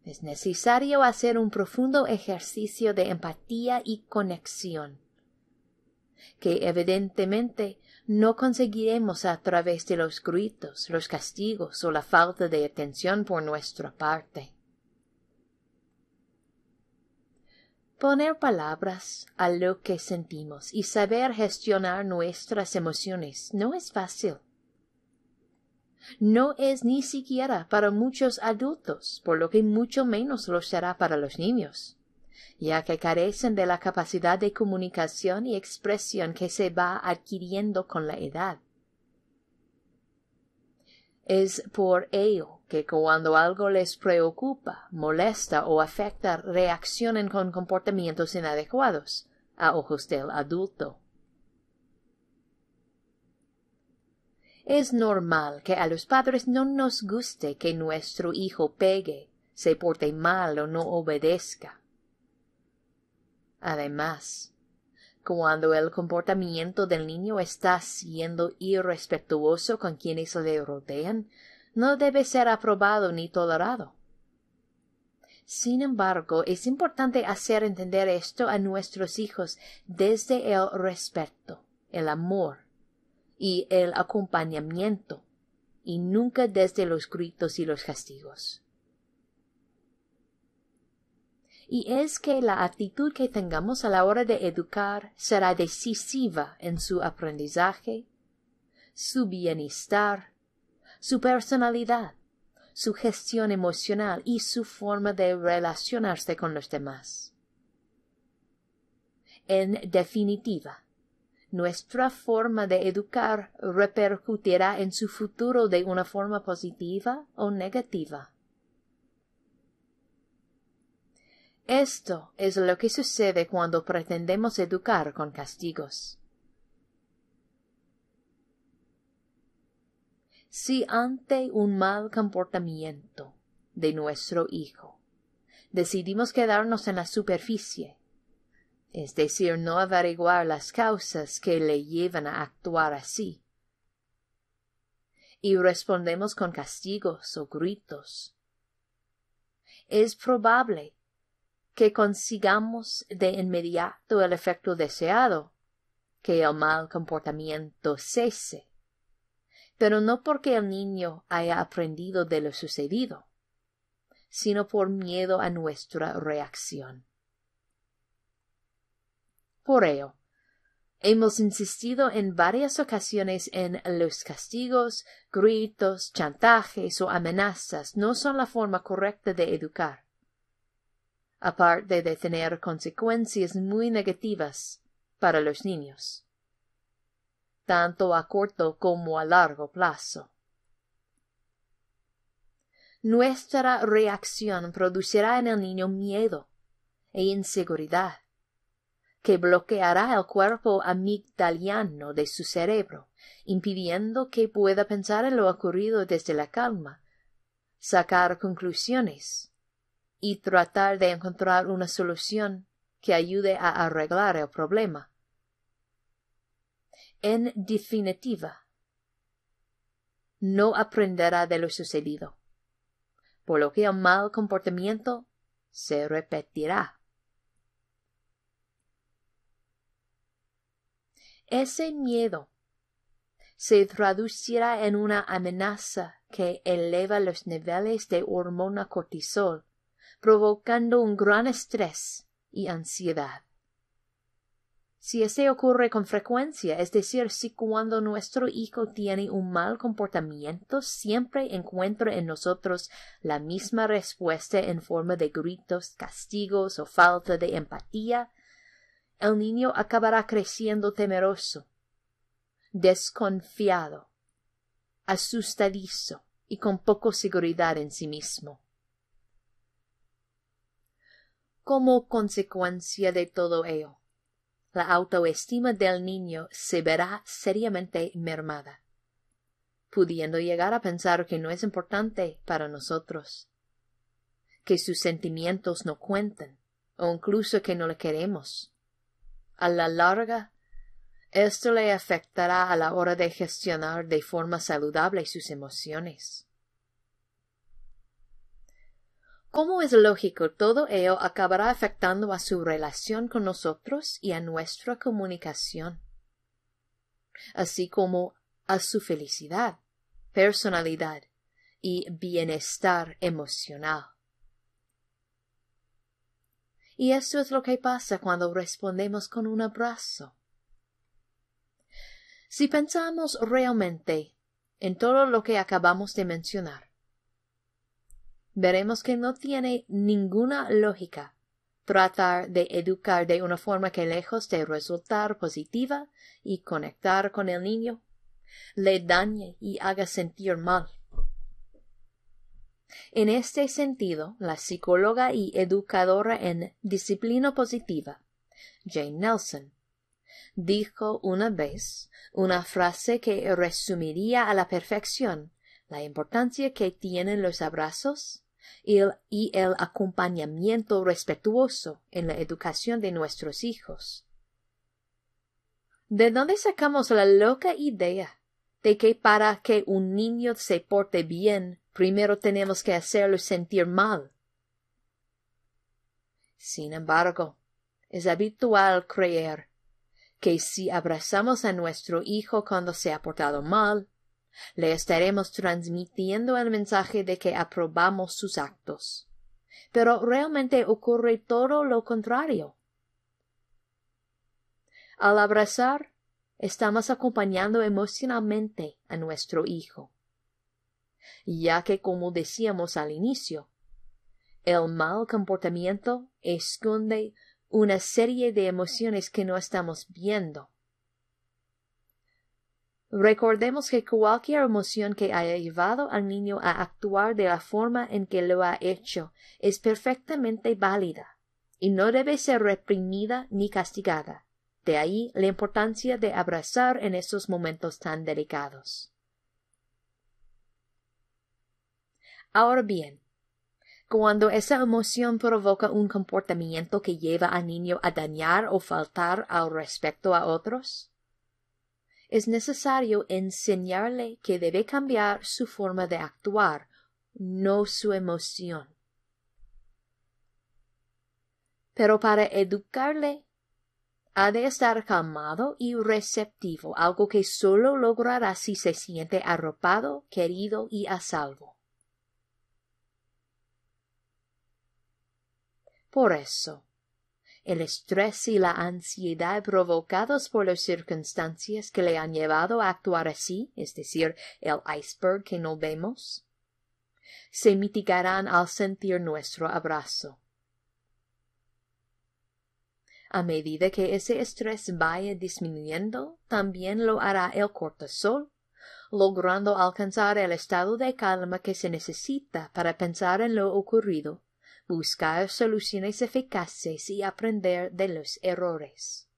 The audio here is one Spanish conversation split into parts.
Es necesario hacer un profundo ejercicio de empatía y conexión, que evidentemente no conseguiremos a través de los gritos, los castigos o la falta de atención por nuestra parte. Poner palabras a lo que sentimos y saber gestionar nuestras emociones no es fácil. No es ni siquiera para muchos adultos, por lo que mucho menos lo será para los niños, ya que carecen de la capacidad de comunicación y expresión que se va adquiriendo con la edad. Es por ello que cuando algo les preocupa, molesta o afecta, reaccionan con comportamientos inadecuados a ojos del adulto. Es normal que a los padres no nos guste que nuestro hijo pegue, se porte mal o no obedezca. Además, cuando el comportamiento del niño está siendo irrespetuoso con quienes le rodean, no debe ser aprobado ni tolerado. Sin embargo, es importante hacer entender esto a nuestros hijos desde el respeto, el amor y el acompañamiento, y nunca desde los gritos y los castigos. Y es que la actitud que tengamos a la hora de educar será decisiva en su aprendizaje, su bienestar, su personalidad, su gestión emocional y su forma de relacionarse con los demás. En definitiva, nuestra forma de educar repercutirá en su futuro de una forma positiva o negativa. Esto es lo que sucede cuando pretendemos educar con castigos. Si ante un mal comportamiento de nuestro hijo decidimos quedarnos en la superficie, es decir, no averiguar las causas que le llevan a actuar así, y respondemos con castigos o gritos, es probable que consigamos de inmediato el efecto deseado, que el mal comportamiento cese, pero no porque el niño haya aprendido de lo sucedido, sino por miedo a nuestra reacción. Por ello, hemos insistido en varias ocasiones en los castigos, gritos, chantajes o amenazas no son la forma correcta de educar, aparte de tener consecuencias muy negativas para los niños, tanto a corto como a largo plazo. Nuestra reacción producirá en el niño miedo e inseguridad, que bloqueará el cuerpo amigdaliano de su cerebro, impidiendo que pueda pensar en lo ocurrido desde la calma, sacar conclusiones y tratar de encontrar una solución que ayude a arreglar el problema. En definitiva, no aprenderá de lo sucedido, por lo que el mal comportamiento se repetirá. Ese miedo se traducirá en una amenaza que eleva los niveles de hormona cortisol, provocando un gran estrés y ansiedad. Si ese ocurre con frecuencia, es decir, si cuando nuestro hijo tiene un mal comportamiento siempre encuentra en nosotros la misma respuesta en forma de gritos, castigos o falta de empatía, el niño acabará creciendo temeroso, desconfiado, asustadizo y con poca seguridad en sí mismo. Como consecuencia de todo ello, la autoestima del niño se verá seriamente mermada, pudiendo llegar a pensar que no es importante para nosotros, que sus sentimientos no cuentan, o incluso que no le queremos. A la larga, esto le afectará a la hora de gestionar de forma saludable sus emociones. Como es lógico, todo ello acabará afectando a su relación con nosotros y a nuestra comunicación, así como a su felicidad, personalidad y bienestar emocional. Y eso es lo que pasa cuando respondemos con un abrazo. Si pensamos realmente en todo lo que acabamos de mencionar, veremos que no tiene ninguna lógica tratar de educar de una forma que, lejos de resultar positiva y conectar con el niño, le dañe y haga sentir mal. En este sentido, la psicóloga y educadora en disciplina positiva, Jane Nelson, dijo una vez una frase que resumiría a la perfección la importancia que tienen los abrazos y el acompañamiento respetuoso en la educación de nuestros hijos. ¿De dónde sacamos la loca idea de que para que un niño se porte bien, primero tenemos que hacerlo sentir mal? Sin embargo, es habitual creer que si abrazamos a nuestro hijo cuando se ha portado mal, le estaremos transmitiendo el mensaje de que aprobamos sus actos. Pero realmente ocurre todo lo contrario. Al abrazar, estamos acompañando emocionalmente a nuestro hijo, ya que, como decíamos al inicio, el mal comportamiento esconde una serie de emociones que no estamos viendo. Recordemos que cualquier emoción que haya llevado al niño a actuar de la forma en que lo ha hecho es perfectamente válida y no debe ser reprimida ni castigada. De ahí la importancia de abrazar en esos momentos tan delicados. Ahora bien, cuando esa emoción provoca un comportamiento que lleva al niño a dañar o faltar al respeto a otros, es necesario enseñarle que debe cambiar su forma de actuar, no su emoción. Pero para educarle, ha de estar calmado y receptivo, algo que solo logrará si se siente arropado, querido y a salvo. Por eso, el estrés y la ansiedad provocados por las circunstancias que le han llevado a actuar así, es decir, el iceberg que no vemos, se mitigarán al sentir nuestro abrazo. A medida que ese estrés vaya disminuyendo, también lo hará el cortisol, logrando alcanzar el estado de calma que se necesita para pensar en lo ocurrido, buscar soluciones eficaces y aprender de los errores.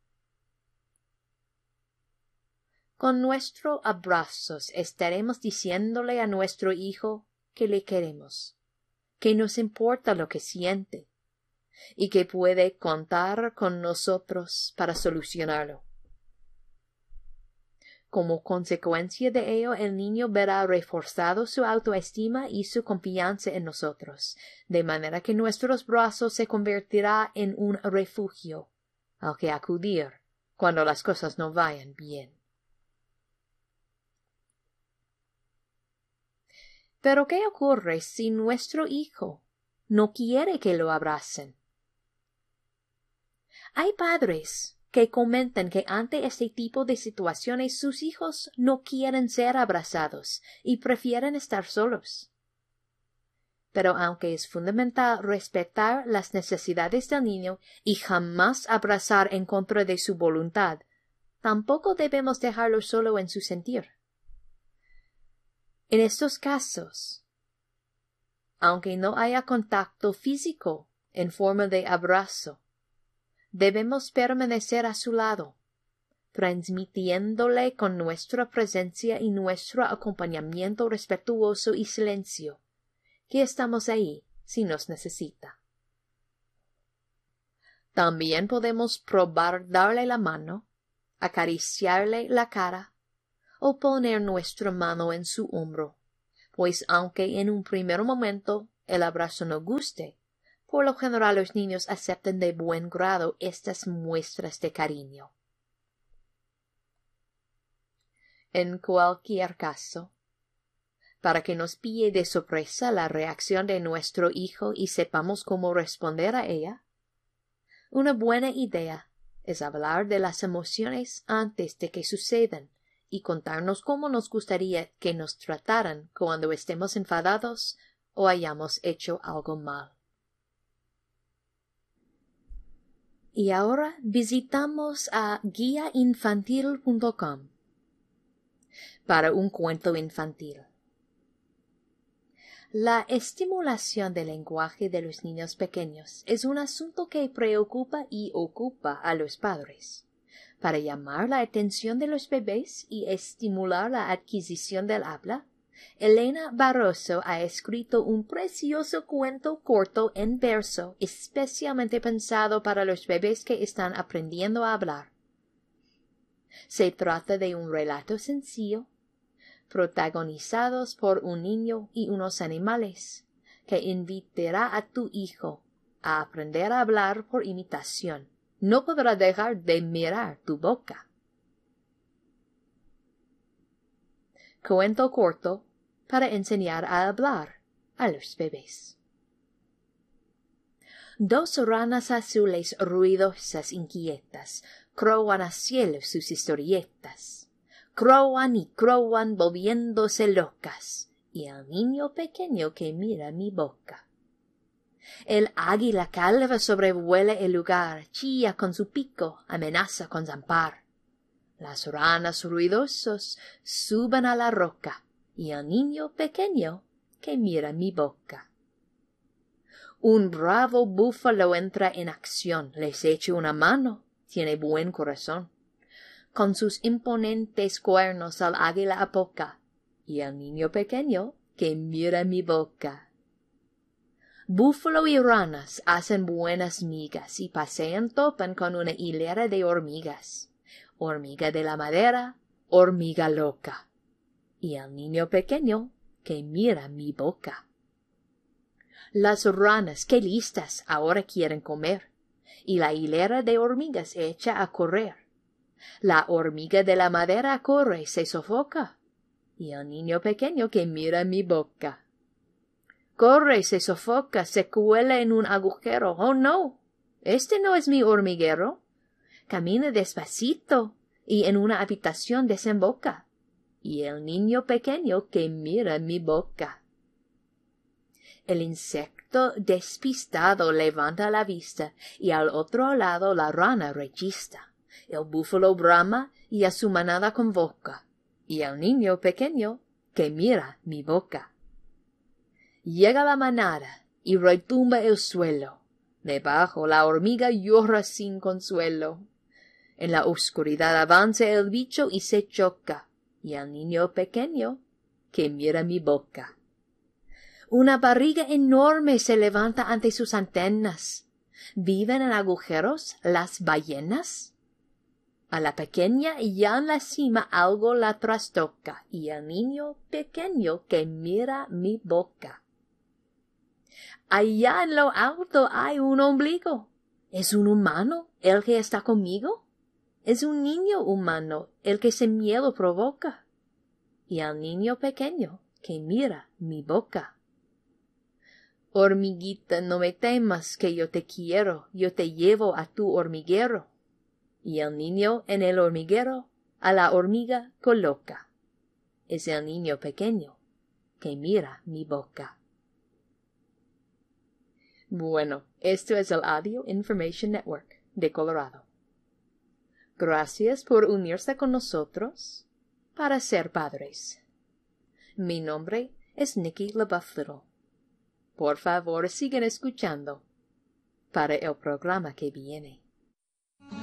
Con nuestros abrazos estaremos diciéndole a nuestro hijo que le queremos, que nos importa lo que siente y que puede contar con nosotros para solucionarlo. Como consecuencia de ello, el niño verá reforzado su autoestima y su confianza en nosotros, de manera que nuestros brazos se convertirá en un refugio al que acudir cuando las cosas no vayan bien. Pero ¿qué ocurre si nuestro hijo no quiere que lo abracen? Hay padres que comentan que ante este tipo de situaciones sus hijos no quieren ser abrazados y prefieren estar solos. Pero aunque es fundamental respetar las necesidades del niño y jamás abrazar en contra de su voluntad, tampoco debemos dejarlo solo en su sentir. En estos casos, aunque no haya contacto físico en forma de abrazo, debemos permanecer a su lado, transmitiéndole con nuestra presencia y nuestro acompañamiento respetuoso y silencio, que estamos ahí si nos necesita. También podemos probar darle la mano, acariciarle la cara, o poner nuestra mano en su hombro, pues aunque en un primer momento el abrazo no guste, por lo general los niños aceptan de buen grado estas muestras de cariño. En cualquier caso, para que nos pille de sorpresa la reacción de nuestro hijo y sepamos cómo responder a ella, una buena idea es hablar de las emociones antes de que sucedan y contarnos cómo nos gustaría que nos trataran cuando estemos enfadados o hayamos hecho algo mal. Y ahora visitamos a guiainfantil.com para un cuento infantil. La estimulación del lenguaje de los niños pequeños es un asunto que preocupa y ocupa a los padres. Para llamar la atención de los bebés y estimular la adquisición del habla, Elena Barroso ha escrito un precioso cuento corto en verso especialmente pensado para los bebés que están aprendiendo a hablar. Se trata de un relato sencillo, protagonizados por un niño y unos animales, que invitará a tu hijo a aprender a hablar por imitación. No podrá dejar de mirar tu boca. Cuento corto para enseñar a hablar a los bebés. Dos ranas azules ruidosas inquietas croan a cielo sus historietas. Croan y croan volviéndose locas, y el niño pequeño que mira mi boca. El águila calva sobrevuela el lugar, chilla con su pico, amenaza con zampar. Las ranas ruidosos suben a la roca, y el niño pequeño que mira mi boca. Un bravo búfalo entra en acción, les echa una mano, tiene buen corazón. Con sus imponentes cuernos al águila apoca, y el niño pequeño que mira mi boca. Búfalo y ranas hacen buenas migas y pasean topan con una hilera de hormigas. Hormiga de la madera, hormiga loca. Y el niño pequeño que mira mi boca. Las ranas, qué listas, ahora quieren comer, y la hilera de hormigas echa a correr. La hormiga de la madera corre y se sofoca, y el niño pequeño que mira mi boca. Corre, se sofoca, se cuela en un agujero. ¡Oh, no! Este no es mi hormiguero. Camina despacito y en una habitación desemboca. Y el niño pequeño que mira mi boca. El insecto despistado levanta la vista y al otro lado la rana rechista. El búfalo brama y a su manada convoca, y el niño pequeño que mira mi boca. Llega la manada y retumba el suelo. Debajo la hormiga llora sin consuelo. En la oscuridad avanza el bicho y se choca, y el niño pequeño que mira mi boca. Una barriga enorme se levanta ante sus antenas. ¿Viven en agujeros las ballenas? A la pequeña ya en la cima algo la trastoca, y el niño pequeño que mira mi boca. Allá en lo alto hay un ombligo. ¿Es un humano el que está conmigo? Es un niño humano el que sin miedo provoca, y el niño pequeño que mira mi boca. Hormiguita, no me temas que yo te quiero, yo te llevo a tu hormiguero. Y el niño en el hormiguero a la hormiga coloca. Es el niño pequeño que mira mi boca. Bueno, esto es el Audio Information Network de Colorado. Gracias por unirse con nosotros para ser padres. Mi nombre es Nikki LaBeouf Little. Por favor, sigan escuchando para el programa que viene.